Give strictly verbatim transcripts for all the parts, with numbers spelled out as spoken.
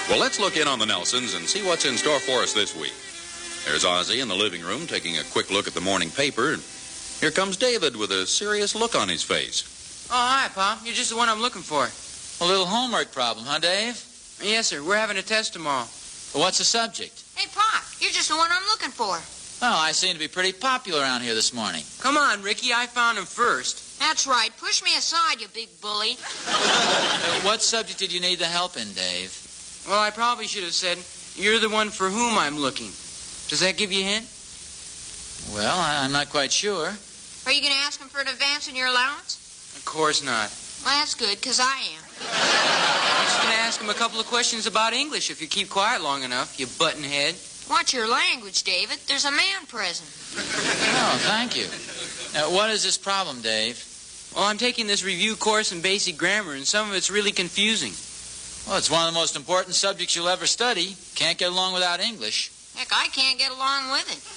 Well, let's look in on the Nelsons and see what's in store for us this week. There's Ozzie in the living room taking a quick look at the morning paper. Here comes David with a serious look on his face. Oh, hi, Pop. You're just the one I'm looking for. A little homework problem, huh, Dave? Yes, sir. We're having a test tomorrow. Well, what's the subject? Hey, Pop, you're just the one I'm looking for. Oh, I seem to be pretty popular around here this morning. Come on, Ricky. I found him first. That's right. Push me aside, you big bully. Uh, what subject did you need the help in, Dave? Well, I probably should have said, you're the one for whom I'm looking. Does that give you a hint? Well, I- I'm not quite sure. Are you going to ask him for an advance in your allowance? Of course not. Well, that's good, because I am. I'm just going to ask him a couple of questions about English if you keep quiet long enough, you buttonhead. Watch your language, David. There's a man present. Oh, thank you. Now, what is this problem, Dave? Well, I'm taking this review course in basic grammar, and some of it's really confusing. Well, it's one of the most important subjects you'll ever study. Can't get along without English. Heck, I can't get along with it.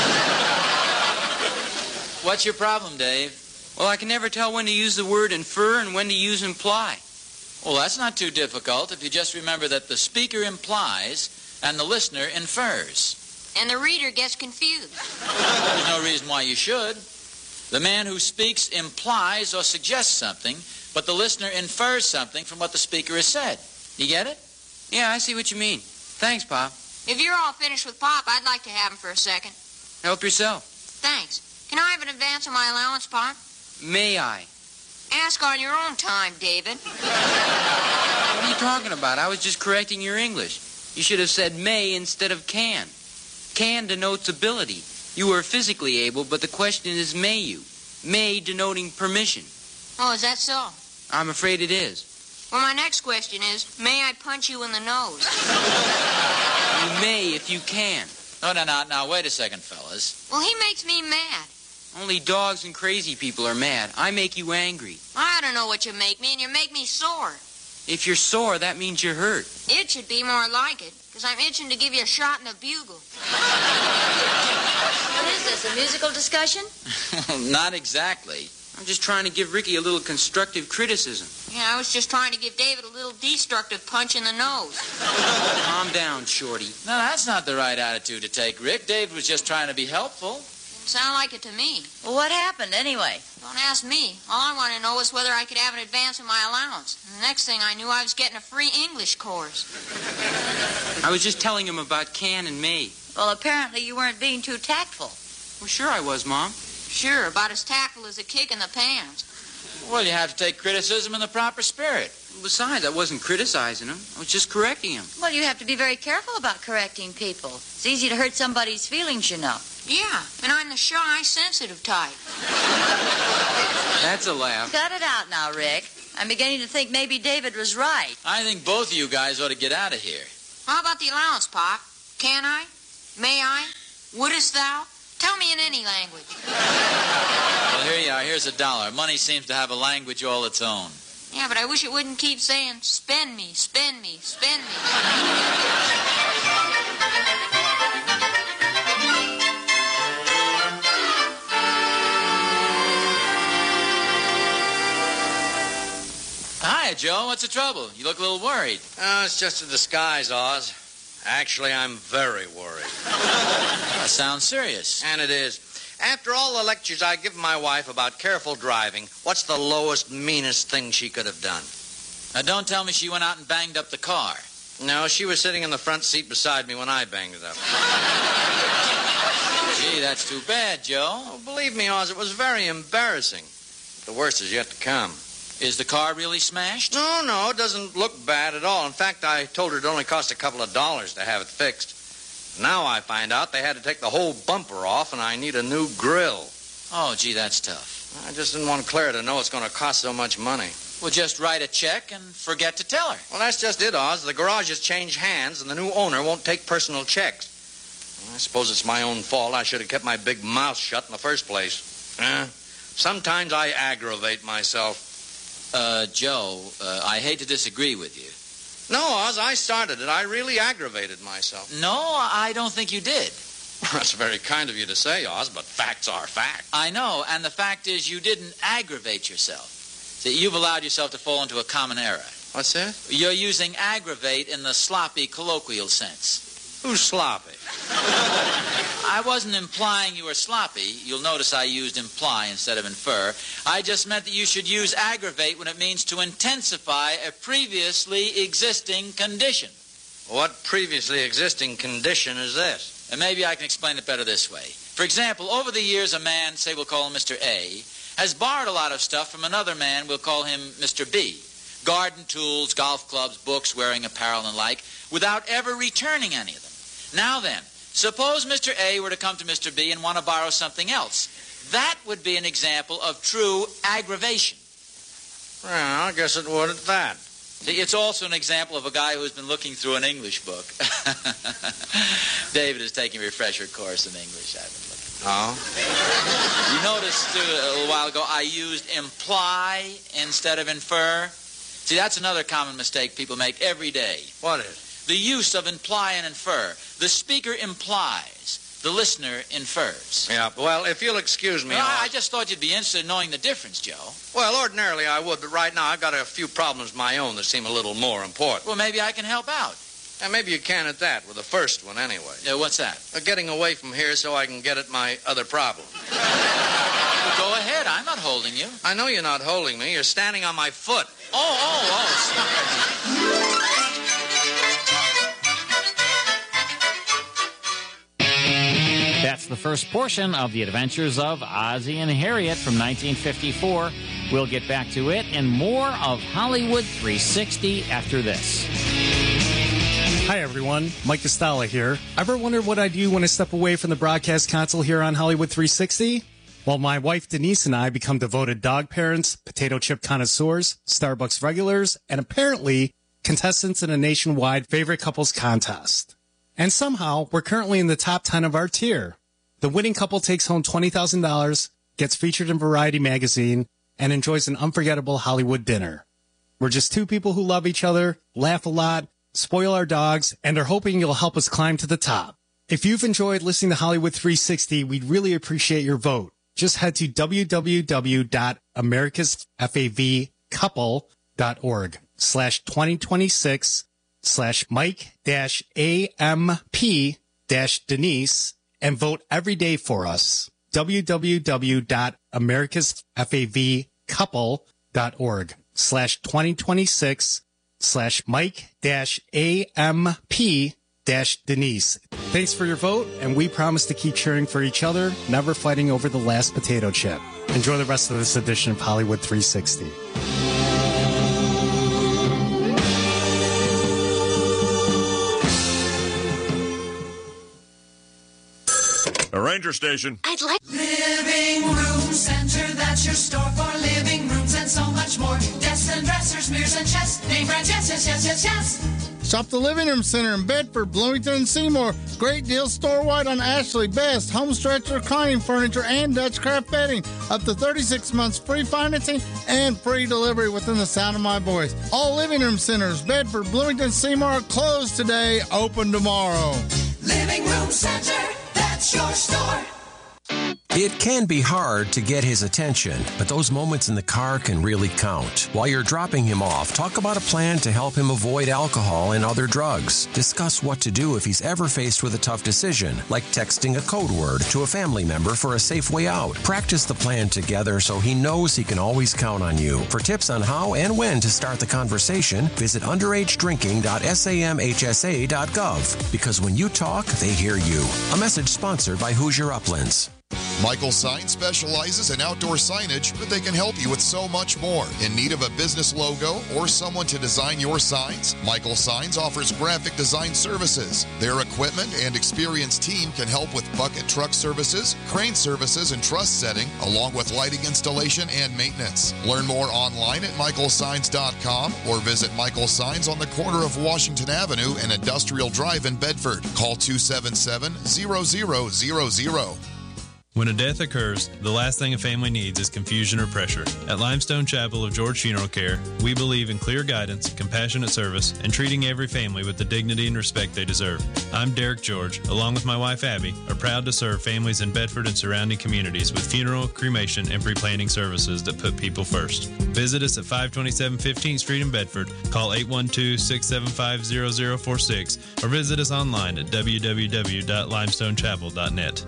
What's your problem, Dave? Well, I can never tell when to use the word infer and when to use imply. Well, that's not too difficult if you just remember that the speaker implies and the listener infers. And the reader gets confused. There's no reason why you should. The man who speaks implies or suggests something, but the listener infers something from what the speaker has said. You get it? Yeah, I see what you mean. Thanks, Pop. If you're all finished with Pop, I'd like to have him for a second. Help yourself. Thanks. Can I have an advance on my allowance, Pop? May I? Ask on your own time, David. What are you talking about? I was just correcting your English. You should have said may instead of can. Can denotes ability. You are physically able, but the question is may you. May denoting permission. Oh, is that so? I'm afraid it is. Well, my next question is, may I punch you in the nose? You may if you can. No, no, no, now, wait a second, fellas. Well, he makes me mad. Only dogs and crazy people are mad. I make you angry. I don't know what you make me, and you make me sore. If you're sore, that means you're hurt. It should be more like it, because I'm itching to give you a shot in the bugle. What is this, a musical discussion? Not exactly. I'm just trying to give Ricky a little constructive criticism. Yeah, I was just trying to give David a little destructive punch in the nose. Calm down, Shorty. No, that's not the right attitude to take, Rick. Dave was just trying to be helpful. Didn't sound like it to me. Well, what happened anyway? Don't ask me. All I want to know is whether I could have an advance in my allowance. And the next thing I knew, I was getting a free English course. I was just telling him about can and may. Well, apparently you weren't being too tactful. Well, sure I was, Mom. Sure, about as tactful as a kick in the pants. Well, you have to take criticism in the proper spirit. Besides, I wasn't criticizing him. I was just correcting him. Well, you have to be very careful about correcting people. It's easy to hurt somebody's feelings, you know. Yeah, and I'm the shy, sensitive type. That's a laugh. Cut it out now, Rick. I'm beginning to think maybe David was right. I think both of you guys ought to get out of here. How about the allowance, Pop? Can I? May I? Wouldest thou? Tell me in any language. Well, here you are. Here's a dollar. Money seems to have a language all its own. Yeah, but I wish it wouldn't keep saying, spend me, spend me, spend me. Hi, Joe. What's the trouble? You look a little worried. Oh, it's just a disguise, Oz. Actually, I'm very worried. That sounds serious. And it is. After all the lectures I give my wife about careful driving, what's the lowest, meanest thing she could have done? Now, don't tell me she went out and banged up the car. No, she was sitting in the front seat beside me when I banged it up. Gee, that's too bad, Joe. Oh, believe me, Oz, it was very embarrassing. The worst is yet to come. Is the car really smashed? No, no, it doesn't look bad at all. In fact, I told her it only cost a couple of dollars to have it fixed. Now I find out they had to take the whole bumper off, and I need a new grill. Oh, gee, that's tough. I just didn't want Claire to know it's going to cost so much money. Well, just write a check and forget to tell her. Well, that's just it, Oz. The garage has changed hands, and the new owner won't take personal checks. I suppose it's my own fault. I should have kept my big mouth shut in the first place. Eh? Sometimes I aggravate myself. Uh, Joe, uh, I hate to disagree with you. No, Oz, I started it. I really aggravated myself. No, I don't think you did. That's very kind of you to say, Oz, but facts are facts. I know, and the fact is you didn't aggravate yourself. See, you've allowed yourself to fall into a common error. What's that? You're using aggravate in the sloppy colloquial sense. Who's sloppy? I wasn't implying you were sloppy. You'll notice I used imply instead of infer. I just meant that you should use aggravate when it means to intensify a previously existing condition. What previously existing condition is this? And maybe I can explain it better this way. For example, over the years, a man, say we'll call him Mister A, has borrowed a lot of stuff from another man, we'll call him Mister B. Garden tools, golf clubs, books, wearing apparel, and like, without ever returning any of them. Now then, suppose Mister A were to come to Mister B and want to borrow something else. That would be an example of true aggravation. Well, I guess it would at that. See, it's also an example of a guy who's been looking through an English book. David is taking a refresher course in English. I've been looking. Oh? You noticed too, a little while ago I used imply instead of infer. See, that's another common mistake people make every day. What is? The use of imply and infer. The speaker implies. The listener infers. Yeah, well, if you'll excuse me... Well, I'll... I just thought you'd be interested in knowing the difference, Joe. Well, ordinarily I would, but right now I've got a few problems of my own that seem a little more important. Well, maybe I can help out. And maybe you can at that, with the first one anyway. Yeah, what's that? Uh, getting away from here so I can get at my other problem. Well, go ahead. I'm not holding you. I know you're not holding me. You're standing on my foot. Oh, oh, oh, sorry. That's the first portion of The Adventures of Ozzie and Harriet from nineteen fifty-four. We'll get back to it and more of Hollywood three sixty after this. Hi, everyone. Mike Costello here. Ever wondered what I do when I step away from the broadcast console here on Hollywood three sixty? Well, my wife Denise and I become devoted dog parents, potato chip connoisseurs, Starbucks regulars, and apparently contestants in a nationwide favorite couples contest. And somehow, we're currently in the top ten of our tier. The winning couple takes home twenty thousand dollars, gets featured in Variety magazine, and enjoys an unforgettable Hollywood dinner. We're just two people who love each other, laugh a lot, spoil our dogs, and are hoping you'll help us climb to the top. If you've enjoyed listening to Hollywood three sixty, we'd really appreciate your vote. Just head to w w w dot americas fav couple dot org slash twenty twenty-six slash Mike dash A M P dash Denise and vote every day for us. w w w dot americas fav couple dot org slash twenty twenty-six slash Mike dash A M P dash Denise. Thanks for your vote, and we promise to keep cheering for each other, never fighting over the last potato chip. Enjoy the rest of this edition of Hollywood three sixty. A Ranger Station. I'd like Living Room Center, that's your store for living rooms and so much more. Desks and dressers, mirrors and chests, name brand, yes, yes, yes, yes, yes. Shop the Living Room Center in Bedford, Bloomington, and Seymour. Great deals store-wide on Ashley, Best, Homestretch reclining furniture, and Dutch Craft bedding. Up to thirty-six months free financing and free delivery within the sound of my voice. All Living Room Centers, Bedford, Bloomington, Seymour, are closed today, open tomorrow. Living Room Center, that's your store. It can be hard to get his attention, but those moments in the car can really count. While you're dropping him off, talk about a plan to help him avoid alcohol and other drugs. Discuss what to do if he's ever faced with a tough decision, like texting a code word to a family member for a safe way out. Practice the plan together so he knows he can always count on you. For tips on how and when to start the conversation, visit underage drinking dot samhsa dot gov. Because when you talk, they hear you. A message sponsored by Hoosier Uplands. Michael Signs specializes in outdoor signage, but they can help you with so much more. In need of a business logo or someone to design your signs? Michael Signs offers graphic design services. Their equipment and experienced team can help with bucket truck services, crane services, and truss setting, along with lighting installation and maintenance. Learn more online at michael signs dot com or visit Michael Signs on the corner of Washington Avenue and Industrial Drive in Bedford. Call two seven seven, zero zero zero zero. When a death occurs, the last thing a family needs is confusion or pressure. At Limestone Chapel of George Funeral Care, we believe in clear guidance, compassionate service, and treating every family with the dignity and respect they deserve. I'm Derek George, along with my wife Abby, are proud to serve families in Bedford and surrounding communities with funeral, cremation, and pre-planning services that put people first. Visit us at five twenty-seven fifteenth Street in Bedford, call eight one two, six seven five, zero zero four six, or visit us online at w w w dot limestone chapel dot net.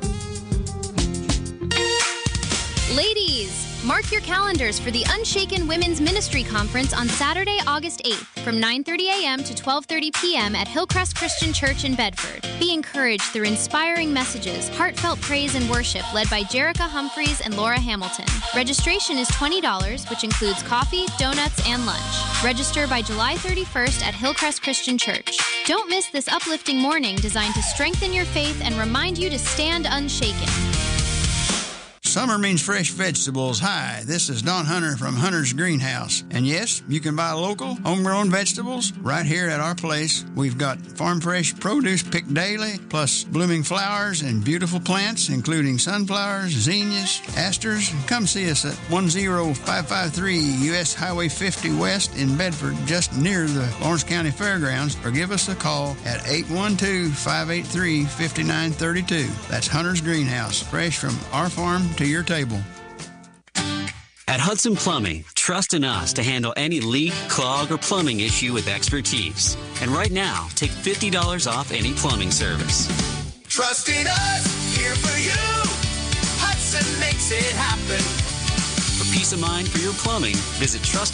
Ladies, mark your calendars for the Unshaken Women's Ministry Conference on Saturday, August eighth from nine thirty a.m. to twelve thirty p.m. at Hillcrest Christian Church in Bedford. Be encouraged through inspiring messages, heartfelt praise and worship led by Jerica Humphreys and Laura Hamilton. Registration is twenty dollars, which includes coffee, donuts, and lunch. Register by July thirty-first at Hillcrest Christian Church. Don't miss this uplifting morning designed to strengthen your faith and remind you to stand unshaken. Summer means fresh vegetables. Hi, this is Don Hunter from Hunter's Greenhouse. And yes, you can buy local, homegrown vegetables right here at our place. We've got farm fresh produce picked daily, plus blooming flowers and beautiful plants, including sunflowers, zinnias, asters. Come see us at one oh five five three U S Highway fifty West in Bedford, just near the Lawrence County Fairgrounds, or give us a call at eight one two, five eight three, five nine three two. That's Hunter's Greenhouse, fresh from our farm to your table. At Hudson Plumbing, trust in us to handle any leak, clog, or plumbing issue with expertise. And right now, take fifty dollars off any plumbing service. Trust in us, here for you. Hudson makes it happen. For peace of mind for your plumbing, visit Trust